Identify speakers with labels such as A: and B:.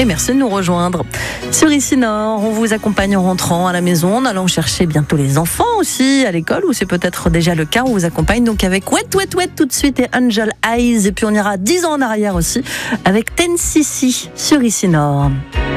A: et merci de nous rejoindre. Sur Ici Nord, on vous accompagne en rentrant à la maison, en allant chercher bientôt les enfants aussi à l'école, ou c'est peut-être déjà le cas. On vous accompagne donc avec Wet Wet Wet tout de suite et Angel Eyes, et puis on ira 10 ans en arrière aussi avec Ten Sissi sur Ici Nord.